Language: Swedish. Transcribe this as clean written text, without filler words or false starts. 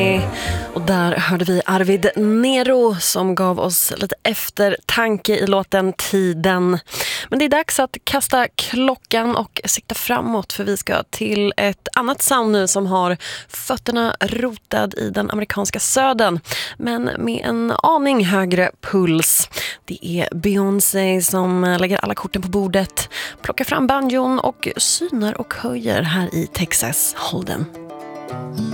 Och där hörde vi Arvid Nero som gav oss lite eftertanke i låten Tiden. Men det är dags att kasta klockan och sikta framåt, för vi ska till ett annat sound nu som har fötterna rotad i den amerikanska södern, men med en aning högre puls. Det är Beyoncé som lägger alla korten på bordet, plockar fram banjon och synar och höjer här i Texas Hold'em.